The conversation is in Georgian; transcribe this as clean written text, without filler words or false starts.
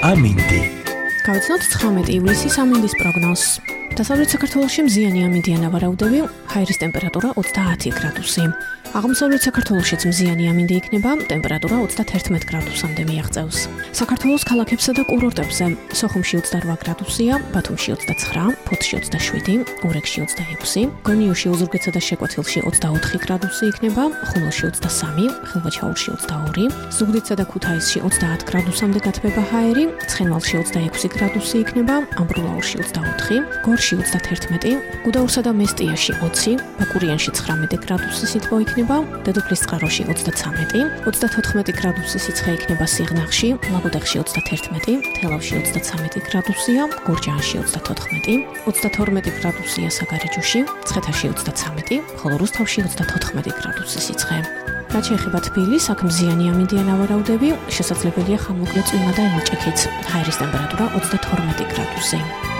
ამინდი. გავიცნოთ 19 ივლისის ამინდის პროგნოზს. დასავლეთ საქართველოში მზიანი ამინდია ნავარაუდები, ჰაერის ტემპერატურა 30 გრადუსი. აღმოსავლეთ საქართველოშიც მზიანი ამინდი იქნება, ტემპერატურა 31 გრადუსამდე მიაღწევს. საქართველოს ქალაქებსა და კურორტებზე სოხუმში 28 გრადუსია, ბათუმში 29, ფოთში 27, ურეკში 26, გონიოში, ოზურგეთსა და შეკვეთილში 24 გრადუსი იქნება, ხულოში 23, ხილვაჩაურში 22, ზუგდიდსა და ქუთაისში 30 გრადუსამდე გათბება ჰაერი, ცხინვალში 26 გრადუსი იქნება, ამბროლაურში 24, გორში 31, გუდაურსა და მესტიაში 20, ბაკურიანში 19 გრადუსი სითბო იქნება, დედოფლის წყაროში 33, 34 გრადუსი სიცხე იქნება სიღნაღში, ლაგოდეხში 31, თელავში 33 გრადუსია, გურჯაანში 34, 32 გრადუსია საგარეჯოში, ცხეთაში 33, ხოლო რუსთავში 34 გრადუსი სიცხე. რაც შეეხება თბილისს, აქ მზიანი ამინდია ნავარაუდები, შესაძლებელია ხანმოკლე წვიმა და ელჭექიც. ჰაერის ტემპერატურა 32 გრადუსი.